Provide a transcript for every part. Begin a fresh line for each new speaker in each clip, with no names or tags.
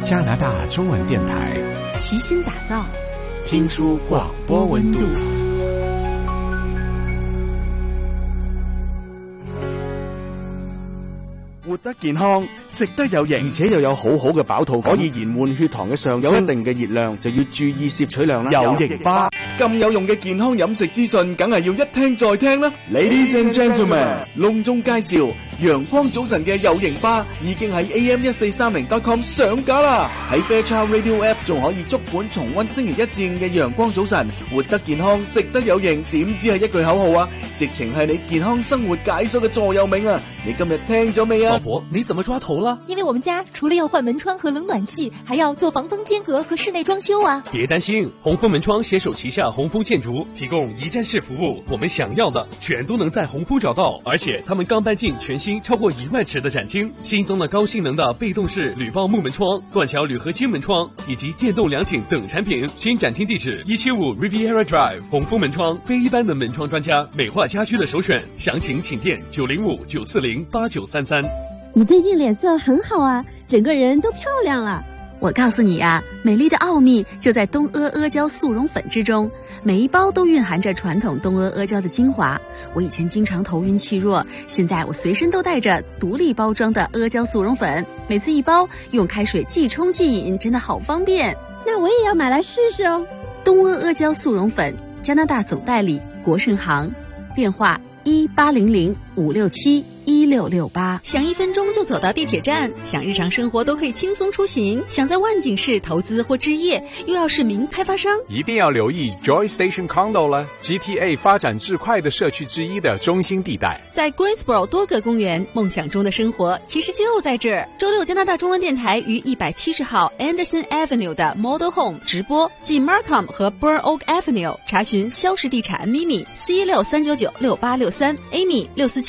加拿大中文电台，
齐心打造，听出广播温度。
活得健康，食得有營，而且又有好好嘅飽肚感，可以延緩血糖嘅上升，有一定嘅熱量，就要注意攝取量啦。有營巴咁有用嘅健康飲食資訊，梗係要一聽再聽啦。Ladies and gentlemen， 隆重介紹陽光早晨嘅有營巴已經喺 am1430.com 上架啦。喺 Fairchild Radio App 仲可以足本重溫星期一至五嘅陽光早晨，活得健康，食得有營，點知係一句口號啊？直情係你健康生活解鎖嘅座右銘啊！你今日聽咗未啊？
老婆，你怎麼抓頭了？
因為我們家除了要換門窗和冷暖氣，還要做防風間隔和室內裝修啊。
別擔心，紅楓門窗攜手旗下紅楓建築，提供一站式服務，我們想要的全都能在紅楓找到。而且他們剛搬進全新超過1萬尺的展廳，新增了高性能的被動式鋁爆木門窗、斷橋鋁合金門窗以及電動涼亭等產品。新展廳地址175 Riviera Drive， 紅楓門窗，非一般的門窗專家，美化家居的首選。詳情請電905 940 8933。
你最近臉色很好啊，整個人都漂亮了。
我告訴你啊，美麗的奧秘就在東阿阿膠速溶粉之中，每一包都蘊含着傳統東阿阿膠的精華。我以前經常頭暈氣弱，現在我隨身都帶着獨立包裝的阿膠速溶粉，每次一包，用開水即沖即飲，真的好方便。
那我也要買來試試哦。
東阿阿膠速溶粉，加拿大總代理國盛行，電話1800 567 1668。想1分鐘就走到地鐵站，想日常生活都可以輕鬆出行，想在萬景市投資或置業，又要是名開發商，
一定要留意 Joy Station Condo 了， GTA 發展至快的社區之一的中心地帶，
在 Greensboro 多個公園，夢想中的生活其實就在這兒。周六加拿大中文電台於170號 Anderson Avenue 的 Model Home 直播，繼 Markham 和 Burn Oak Avenue， 查詢消氏地產 Mimi C163996863 Amy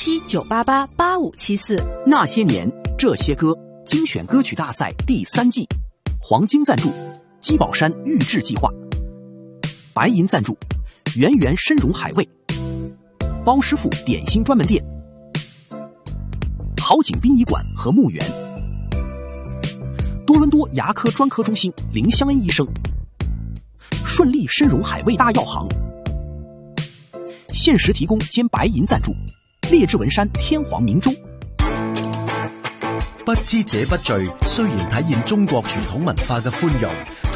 647-988-8574。
那些年這些歌精選歌曲大賽第3季，黃金贊助基寶山預製計劃，白銀贊助圓圓深融海味，包師傅點心專門店，好景殯儀館和墓園，多倫多牙科專科中心林香恩醫生，順利深融海味大藥行，限時提供兼白銀贊助列治文山天皇明州。
不知者不罪，雖然體現中國傳統文化嘅寬容。